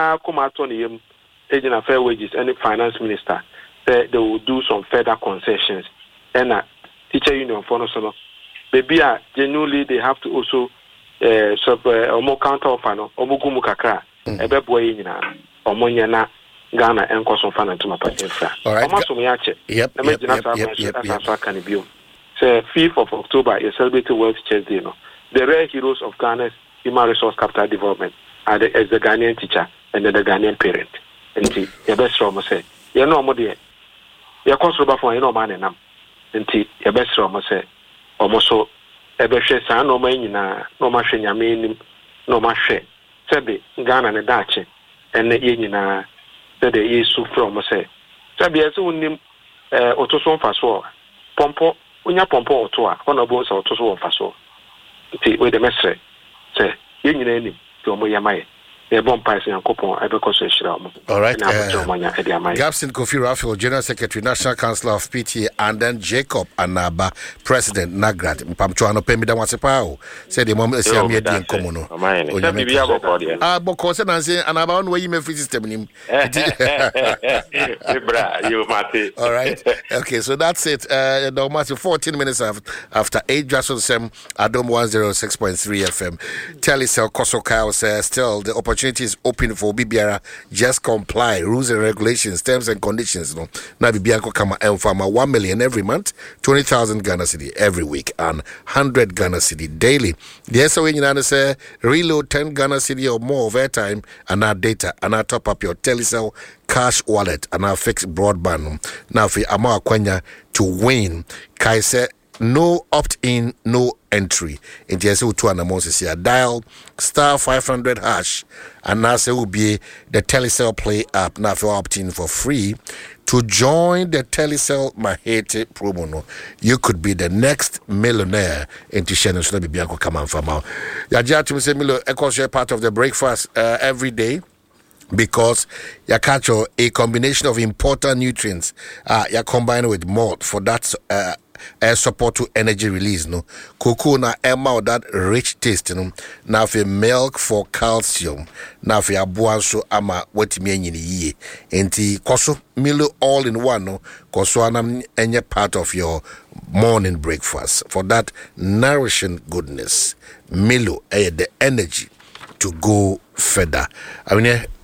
Obia Komatonium, agent of fair wages, and the finance minister, they will do some further concessions. And teacher union for no sono. Maybe genuinely they have to also more counter offer no omugumu kakra ebe boy nyina omonyana Ghana and Kosom Fan and Tuma Infra. All right. Yep. 5th of October is celebrated World Chess Day. No? The rare heroes of Ghana's human resource capital development are the Ghanaian teacher and the Ghanaian parent. And the best Roma say, you know, Modi, your cost rubber for no man and them. And the best Roma say, almost so, Ebeshe San, no man, no machine, Yamin, no mache. Sabi, Ghana and Dachi, and the Yin. That the issue from say. Sabi as unim otoson faso. Pompo, unya pompo otoa. Honorable sa otoson faso. Ti we the mesre. Say, yin ni to mo yamaye. The bomb price in coupon, I because all right. Gabson Kofi Raphael, General Secretary, National Council of PTA, and then Jacob Anaba, President Nagrat. Pamchuano Pemida Wasipao said the moment is Yamia in Comono. Because I say, and about where you may free system him. All right. Okay, so that's it. No matter 14 minutes after 8 Jason Sem, Adom 106.3 FM. Telecel Kosoka says still the opportunity is open for Bibiara. Just comply rules and regulations, terms and conditions. No, now Bibianco Kama and Farmer 1 million every month, 20,000 Ghana Cedi every week, and 100 Ghana Cedi daily. The SOE in say reload 10 Ghana Cedi or more of airtime and our data, and I top up your Telecel cash wallet and our fixed broadband. Now for Ama Kwenya to win, Kai said no opt-in, no entry. In JSU 2 and Moses here, dial star 500 hash, and now say will be the Telecel Play app. Now, if you opt-in for free to join the Telecel Mahete promo, no, you could be the next millionaire into Shannon. So be Bianco come on from out. Yaja to say Milo Echo part of the breakfast every day. Because you catch a combination of important nutrients, you combine with malt for that support to energy release. No, cocoa na emma that rich taste. No, now for milk for calcium. Now for your so ama what me ye. Enti koso Milo all in one. No, koso anam any part of your morning breakfast for that nourishing goodness. Milo the energy to go further. I mean,